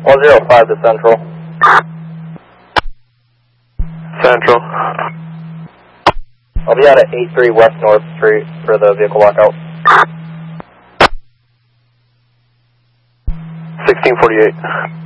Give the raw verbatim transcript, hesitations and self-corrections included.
one zero five to Central. Central. I'll be out at eight three West North Street for the vehicle lockout. sixteen forty-eight.